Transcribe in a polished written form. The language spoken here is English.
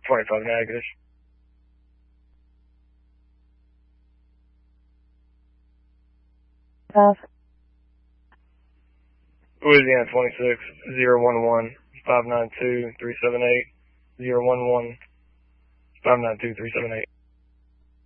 25 negative. Louisiana 26, 011, 592, 378, 011, 592, 378.